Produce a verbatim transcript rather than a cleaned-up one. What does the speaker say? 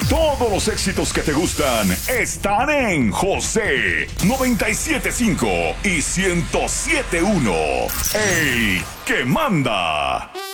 Todos los éxitos que te gustan están en José noventa y siete punto cinco y ciento siete punto uno. El que manda.